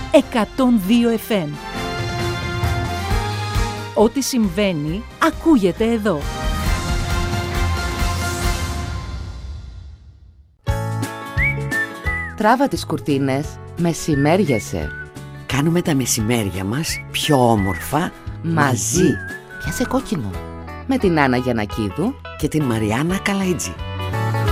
102 FM. Ό,τι συμβαίνει, ακούγεται εδώ. Τράβα τις κουρτίνες, μεσημέριασε. Κάνουμε τα μεσημέρια μας πιο όμορφα μαζί. Πιάσε κόκκινο. Με την Άννα Γιαννακίδου και την Μαριάννα Καλαϊτζή.